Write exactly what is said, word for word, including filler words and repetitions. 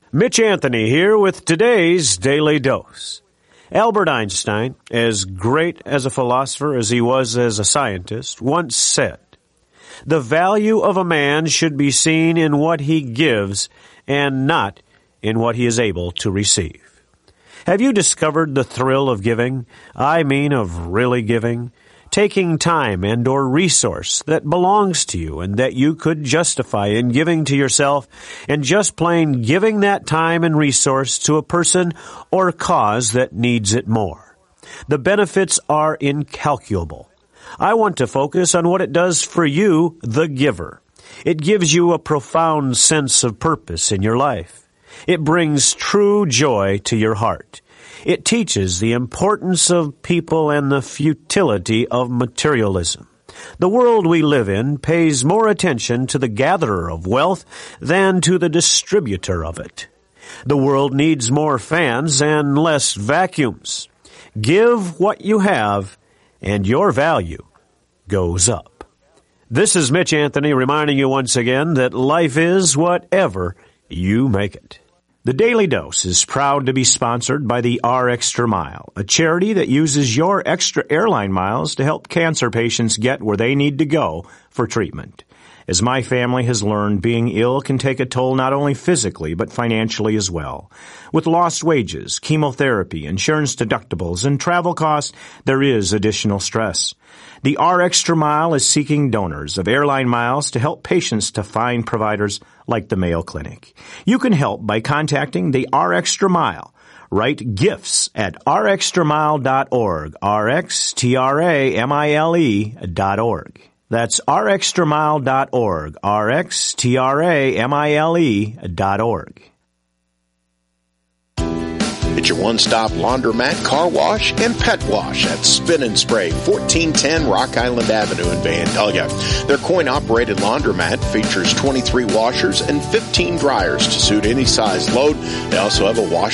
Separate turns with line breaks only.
Mitch Anthony here with today's Daily Dose. Albert Einstein, as great as a philosopher as he was as a scientist, once said, "The value of a man should be seen in what he gives and not in what he is able to receive." Have you discovered the thrill of giving? I mean of really giving. Taking time and or resource that belongs to you and that you could justify in giving to yourself, and just plain giving that time and resource to a person or cause that needs it more. The benefits are incalculable. I want to focus on what it does for you, the giver. It gives you a profound sense of purpose in your life. It brings true joy to your heart. It teaches the importance of people and the futility of materialism. The world we live in pays more attention to the gatherer of wealth than to the distributor of it. The world needs more fans and less vacuums. Give what you have, and your value goes up. This is Mitch Anthony reminding you once again that life is whatever you make it. The Daily Dose is proud to be sponsored by the R Extra Mile, a charity that uses your extra airline miles to help cancer patients get where they need to go for treatment. As my family has learned, being ill can take a toll not only physically but financially as well. With lost wages, chemotherapy, insurance deductibles, and travel costs, there is additional stress. The R Extra Mile is seeking donors of airline miles to help patients to find providers like the Mayo Clinic. You can help by contacting the R Extra Mile. Write gifts at r extra mile dot org, R X T R A M I L E dot org. That's r extra mile dot org, R X T R A M I L E dot org.
It's your one-stop laundromat, car wash, and pet wash at Spin and Spray, fourteen ten Rock Island Avenue in Vandalia. Their coin-operated laundromat features twenty-three washers and fifteen dryers to suit any size load. They also have a washer